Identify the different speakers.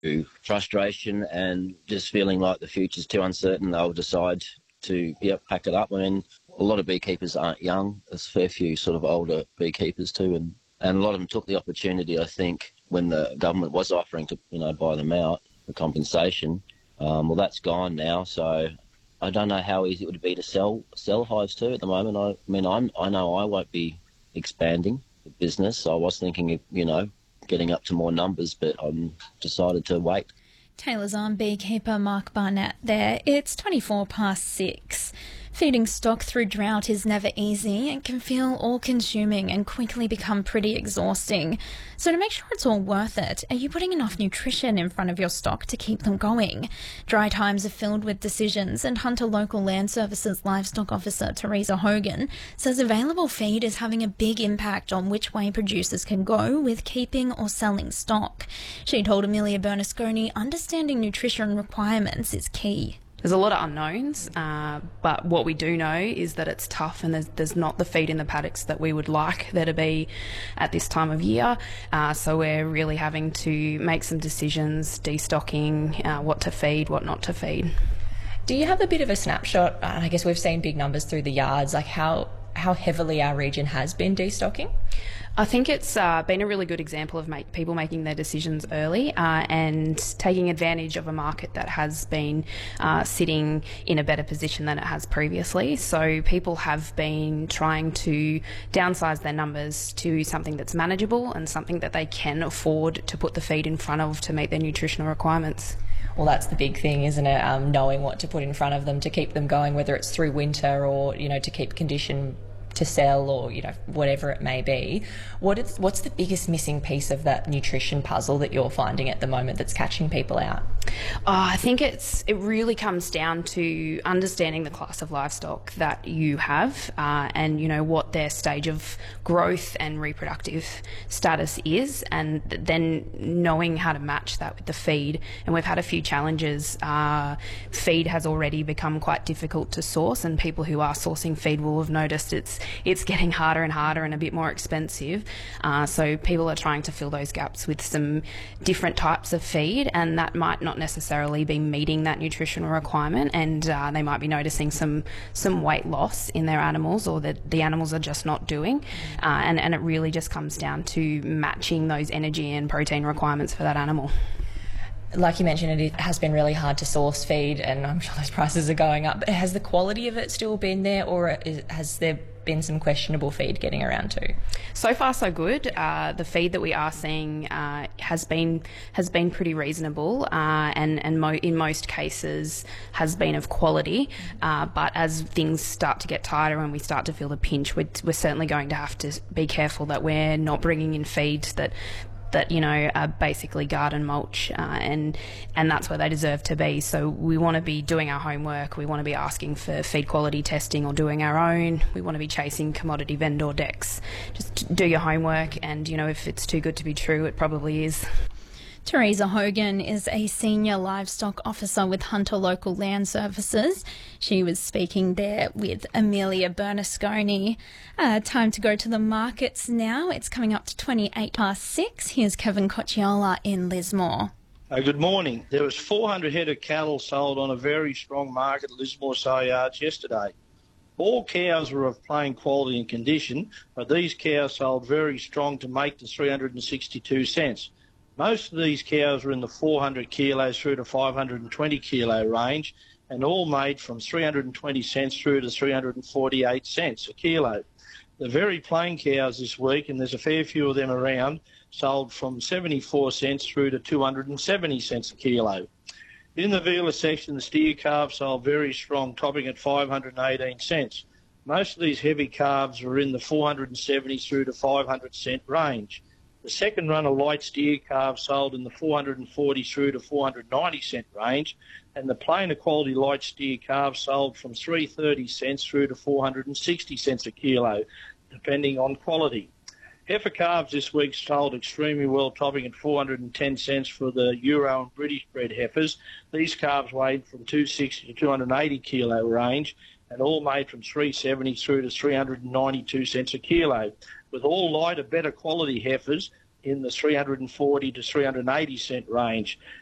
Speaker 1: frustration and just feeling like the future's too uncertain, they'll decide to pack it up. I mean, a lot of beekeepers aren't young. There's a fair few sort of older beekeepers too, and a lot of them took the opportunity, I think, when the government was offering to, buy them out for compensation. Well, that's gone now, so I don't know how easy it would be to sell hives too at the moment. I know I won't be expanding the business. I was thinking of, getting up to more numbers, but I'm decided to wait.
Speaker 2: Taylor's Arm beekeeper Mark Barnett there. It's 6:24. Feeding stock through drought is never easy and can feel all-consuming and quickly become pretty exhausting. So to make sure it's all worth it, are you putting enough nutrition in front of your stock to keep them going? Dry times are filled with decisions, and Hunter Local Land Services Livestock Officer Teresa Hogan says available feed is having a big impact on which way producers can go with keeping or selling stock. She told Amelia Bernasconi understanding nutrition requirements is key.
Speaker 3: There's a lot of unknowns, but what we do know is that it's tough, and there's not the feed in the paddocks that we would like there to be at this time of year. So we're really having to make some decisions, destocking, what to feed, what not to feed.
Speaker 4: Do you have a bit of a snapshot? I guess we've seen big numbers through the yards, like how heavily our region has been destocking?
Speaker 3: I think it's been a really good example of people making their decisions early and taking advantage of a market that has been sitting in a better position than it has previously. So people have been trying to downsize their numbers to something that's manageable and something that they can afford to put the feed in front of to meet their nutritional requirements.
Speaker 4: Well, that's the big thing, isn't it? Knowing what to put in front of them to keep them going, whether it's through winter or, to keep condition to sell or, whatever it may be. What's the biggest missing piece of that nutrition puzzle that you're finding at the moment that's catching people out?
Speaker 3: I think it really comes down to understanding the class of livestock that you have and, what their stage of growth and reproductive status is, and then knowing how to match that with the feed. And we've had a few challenges. Feed has already become quite difficult to source, and people who are sourcing feed will have noticed it's getting harder and harder and a bit more expensive. So people are trying to fill those gaps with some different types of feed, and that might not necessarily be meeting that nutritional requirement, and they might be noticing some weight loss in their animals, or that the animals are just not doing. And it really just comes down to matching those energy and protein requirements for that animal.
Speaker 4: Like you mentioned, it has been really hard to source feed, and I'm sure those prices are going up. But has the quality of it still been there, or has there been some questionable feed getting around too?
Speaker 3: So far, so good. The feed that we are seeing has been pretty reasonable, and in most cases has been of quality. But as things start to get tighter and we start to feel the pinch, we're certainly going to have to be careful that we're not bringing in feeds that are basically garden mulch, and that's where they deserve to be. So we want to be doing our homework. We want to be asking for feed quality testing or doing our own. We want to be chasing commodity vendor decks. Just do your homework, and if it's too good to be true, it probably is.
Speaker 2: Teresa Hogan is a senior livestock officer with Hunter Local Land Services. She was speaking there with Amelia Bernasconi. Time to go to the markets now. It's coming up to 6:28. Here's Kevin Cocciola in Lismore.
Speaker 5: Good morning. There was 400 head of cattle sold on a very strong market at Lismore sale yards yesterday. All cows were of plain quality and condition, but these cows sold very strong to make the 362 cents. Most of these cows were in the 400 kilos through to 520 kilo range, and all made from 320 cents through to 348 cents a kilo. The very plain cows this week, and there's a fair few of them around, sold from 74 cents through to 270 cents a kilo. In the Vila section, the steer calves sold very strong, topping at 518 cents. Most of these heavy calves were in the 470 through to 500 cent range. The second run of light steer calves sold in the 440 through to 490 cent range, and the plainer quality light steer calves sold from 330 cents through to 460 cents a kilo, depending on quality. Heifer calves this week sold extremely well, topping at 410 cents for the Euro and British bred heifers. These calves weighed from 260 to 280 kilo range, and all made from 370 through to 392 cents a kilo, with all lighter, better quality heifers in the 340 to 380 cent range.